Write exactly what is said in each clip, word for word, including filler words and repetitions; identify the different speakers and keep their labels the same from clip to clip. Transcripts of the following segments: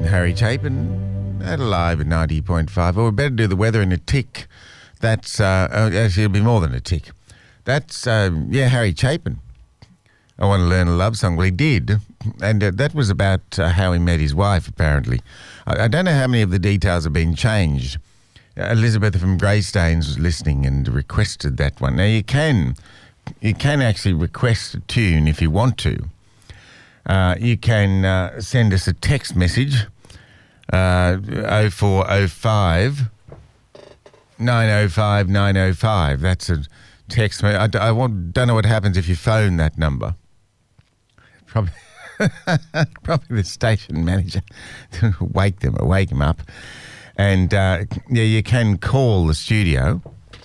Speaker 1: Harry Chapin at Alive at ninety point five. Or we better do the weather in a tick. That's, uh, actually, it'll be more than a tick. That's, uh, yeah, Harry Chapin. I want to learn a love song. Well, he did. And uh, that was about uh, how he met his wife, apparently. I, I don't know how many of the details have been changed. Uh, Elizabeth from Greystanes was listening and requested that one. Now, you can, you can actually request a tune if you want to. Uh, you can uh, send us a text message, uh, oh four oh five, nine oh five, nine oh five. That's a text. I, I want, don't know what happens if you phone that number. Probably, probably the station manager to wake them or wake them up. And, uh, yeah, you can call the studio,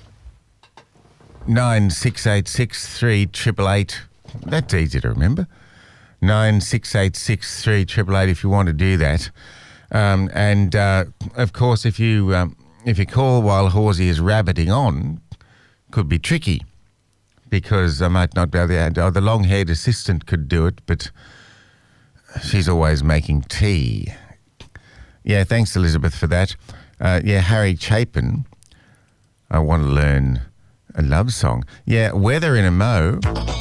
Speaker 1: nine six eight six three eight eight eight. That's easy to remember. nine six eight six three eight eight eight if you want to do that. Um, and, uh, of course, if you um, if you call while Horsey is rabbiting on, could be tricky because I might not be able to... Oh, the long-haired assistant could do it, but she's always making tea. Yeah, thanks, Elizabeth, for that. Uh, yeah, Harry Chapin, I want to learn a love song. Yeah, Weather in a Mo...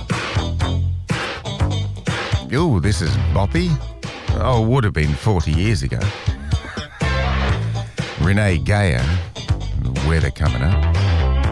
Speaker 1: Oh, this is boppy. Oh, would have been forty years ago. Renee Geyer, Weather coming up.